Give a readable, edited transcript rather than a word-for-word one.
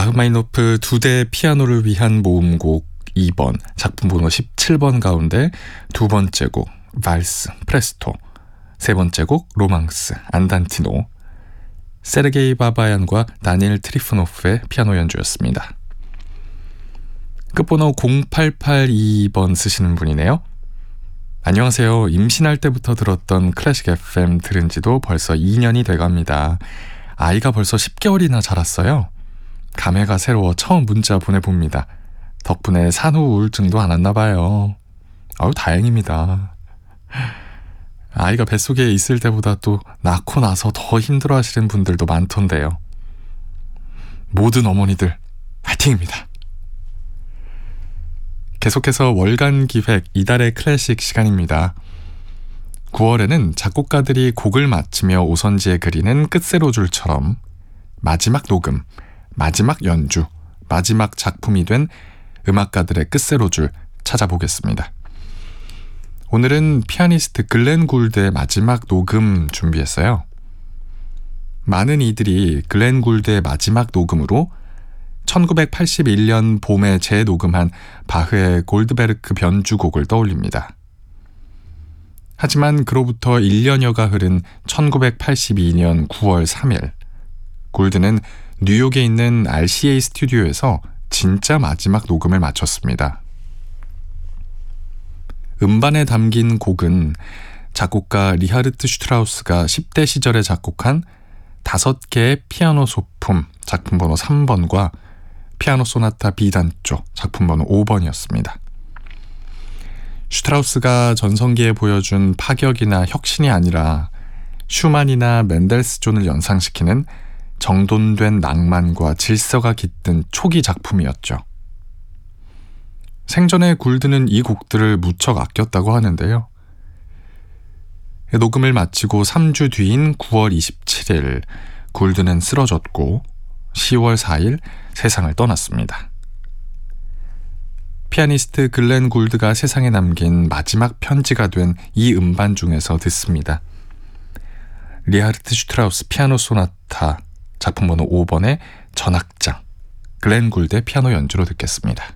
라흐마니노프 2대 피아노를 위한 모음곡 2번, 작품 번호 17번 가운데 두 번째 곡 발스, 프레스토, 세 번째 곡 로망스, 안단티노, 세르게이 바바얀과 다니엘 트리프노프의 피아노 연주였습니다. 끝번호 0882번 쓰시는 분이네요. 안녕하세요. 임신할 때부터 들었던 클래식 FM 들은 지도 벌써 2년이 돼갑니다. 아이가 벌써 10개월이나 자랐어요. 감회가 새로워 처음 문자 보내봅니다. 덕분에 산후 우울증도 안 왔나 봐요. 아유, 다행입니다. 아이가 뱃속에 있을 때보다 또 낳고 나서 더 힘들어 하시는 분들도 많던데요. 모든 어머니들 화이팅입니다. 계속해서 월간 기획 이달의 클래식 시간입니다. 9월에는 작곡가들이 곡을 마치며 오선지에 그리는 끝세로줄처럼 마지막 녹음, 마지막 연주, 마지막 작품이 된 음악가들의 끝세로줄 찾아보겠습니다. 오늘은 피아니스트 글렌 굴드의 마지막 녹음 준비했어요. 많은 이들이 글렌 굴드의 마지막 녹음으로 1981년 봄에 재녹음한 바흐의 골드베르크 변주곡을 떠올립니다. 하지만 그로부터 1년여가 흐른 1982년 9월 3일, 굴드는 뉴욕에 있는 RCA 스튜디오에서 진짜 마지막 녹음을 마쳤습니다. 음반에 담긴 곡은 작곡가 리하르트 슈트라우스가 10대 시절에 작곡한 5개의 피아노 소품 작품 번호 3번과 피아노 소나타 B단조 작품 번호 5번이었습니다. 슈트라우스가 전성기에 보여준 파격이나 혁신이 아니라 슈만이나 멘델스존을 연상시키는 정돈된 낭만과 질서가 깃든 초기 작품이었죠. 생전에 굴드는 이 곡들을 무척 아꼈다고 하는데요. 녹음을 마치고 3주 뒤인 9월 27일 굴드는 쓰러졌고 10월 4일 세상을 떠났습니다. 피아니스트 글렌 굴드가 세상에 남긴 마지막 편지가 된 이 음반 중에서 듣습니다. 리하르트 슈트라우스 피아노 소나타 작품 번호 5번의 전악장, 글렌 굴드의 피아노 연주로 듣겠습니다.